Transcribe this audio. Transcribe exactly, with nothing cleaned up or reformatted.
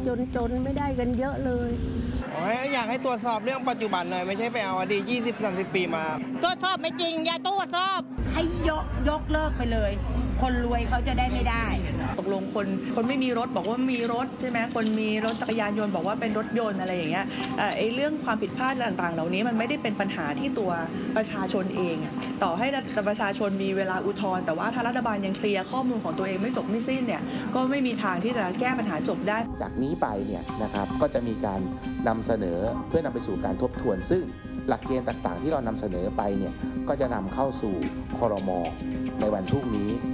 จนๆไม่ได้กันเยอะเลยอยากให้ตรวจสอบเรื่องปัจจุบันหน่อยไม่ใช่ไปเอาอดีต ยี่สิบสามสิบ ปีมาตรวจสอบไม่จริงอย่าตรวจสอบให้ยกยกเลิกไปเลยคนรวยเขาจะได้ไม่ได้ตกลงคนคนไม่มีรถบอกว่ามีรถใช่ไหมคนมีรถจักรยานยนต์บอกว่าเป็นรถยนต์อะไรอย่างเงี้ยไอ้เรื่องความผิดพลาดต่างๆเหล่านี้มันไม่ได้เป็นปัญหาที่ตัวประชาชนเองต่อให้ประชาชนมีเวลาอุทธรณ์แต่ว่าถ้ารัฐบาลยังเคลียร์ข้อมูลของตัวเองไม่จบไม่สิ้นเนี่ยก็ไม่มีทางที่จะแก้ปัญหาจบได้จากนี้ไปเนี่ยนะครับก็จะมีการนำเสนอเพื่อนำไปสู่การทบทวนซึ่งหลักเกณฑ์ต่างๆที่เรานำเสนอไปเนี่ยก็จะนำเข้าสู่ครม.ในวันพรุ่งนี้